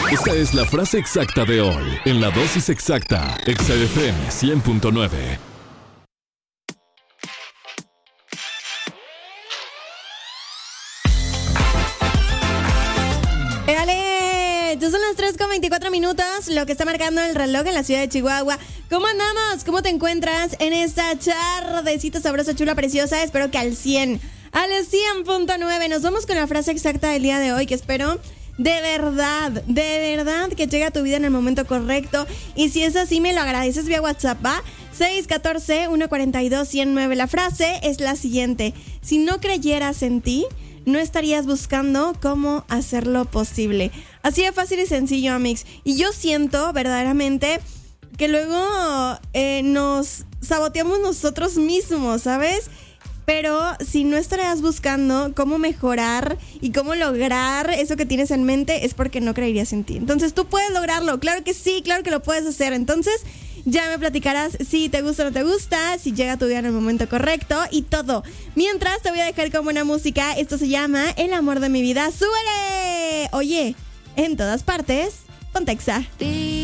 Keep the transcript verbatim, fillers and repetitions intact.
Esta es la frase exacta de hoy, en la dosis exacta, Exa F M cien punto nueve. ¡Éale! Ya son las tres con veinticuatro minutos, lo que está marcando el reloj en la ciudad de Chihuahua. ¿Cómo andamos? ¿Cómo te encuentras en esta tardecita sabrosa, chula, preciosa? Espero que al cien, al cien punto nueve. Nos vamos con la frase exacta del día de hoy, que espero de verdad, de verdad que llegue a tu vida en el momento correcto. Y si es así, me lo agradeces vía WhatsApp, ¿va? seis uno cuatro, uno cuatro dos, uno cero nueve. La frase es la siguiente: si no creyeras en ti, no estarías buscando cómo hacerlo posible. Así de fácil y sencillo, Amix. Y yo siento verdaderamente que luego eh, nos saboteamos nosotros mismos, ¿sabes? Pero si no estarías buscando cómo mejorar y cómo lograr eso que tienes en mente, es porque no creerías en ti. Entonces tú puedes lograrlo, claro que sí, claro que lo puedes hacer. Entonces ya me platicarás si te gusta o no te gusta, si llega tu día en el momento correcto y todo. Mientras te voy a dejar con buena música. Esto se llama El amor de mi vida. ¡Súbele! Oye, en todas partes, ponte Exa.